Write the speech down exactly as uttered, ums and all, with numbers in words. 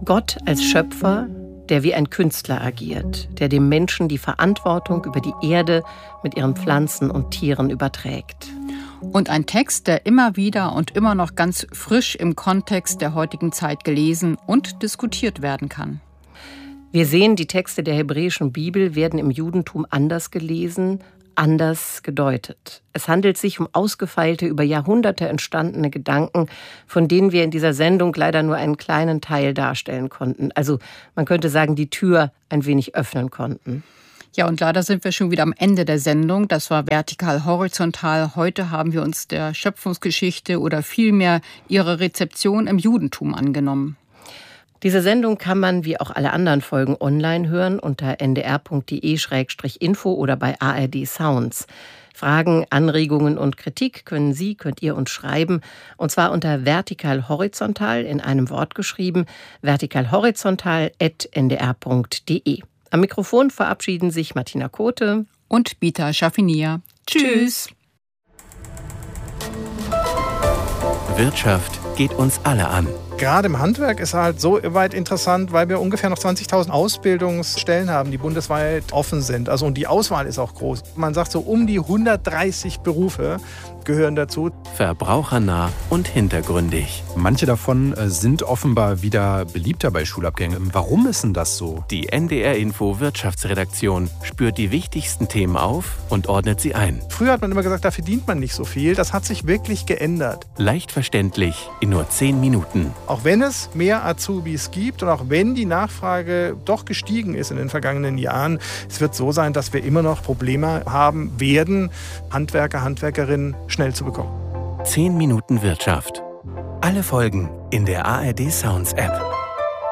Gott als Schöpfer, der wie ein Künstler agiert, der dem Menschen die Verantwortung über die Erde mit ihren Pflanzen und Tieren überträgt. Und ein Text, der immer wieder und immer noch ganz frisch im Kontext der heutigen Zeit gelesen und diskutiert werden kann. Wir sehen, die Texte der hebräischen Bibel werden im Judentum anders gelesen, anders gedeutet. Es handelt sich um ausgefeilte, über Jahrhunderte entstandene Gedanken, von denen wir in dieser Sendung leider nur einen kleinen Teil darstellen konnten. Also man könnte sagen, die Tür ein wenig öffnen konnten. Ja, und leider sind wir schon wieder am Ende der Sendung. Das war Vertikal Horizontal. Heute haben wir uns der Schöpfungsgeschichte oder vielmehr ihrer Rezeption im Judentum angenommen. Diese Sendung kann man wie auch alle anderen Folgen online hören unter n d r punkt d e Schrägstrich info oder bei A R D Sounds. Fragen, Anregungen und Kritik können Sie, könnt ihr uns schreiben, und zwar unter vertikal horizontal in einem Wort geschrieben, vertikal horizontal at n d r punkt d e. Am Mikrofon verabschieden sich Martina Kote und Bita Schaffinier. Tschüss! Wirtschaft geht uns alle an. Gerade im Handwerk ist halt so weit interessant, weil wir ungefähr noch zwanzigtausend Ausbildungsstellen haben, die bundesweit offen sind. Also und die Auswahl ist auch groß. Man sagt so, um die hundertdreißig Berufe gehören dazu. Verbrauchernah und hintergründig. Manche davon sind offenbar wieder beliebter bei Schulabgängen. Warum ist denn das so? Die N D R Info Wirtschaftsredaktion spürt die wichtigsten Themen auf und ordnet sie ein. Früher hat man immer gesagt, da verdient man nicht so viel. Das hat sich wirklich geändert. Leicht verständlich in nur zehn Minuten. Auch wenn es mehr Azubis gibt und auch wenn die Nachfrage doch gestiegen ist in den vergangenen Jahren, es wird so sein, dass wir immer noch Probleme haben werden, Handwerker, Handwerkerinnen schnell zu bekommen. zehn Minuten Wirtschaft. Alle Folgen in der A R D Sounds App.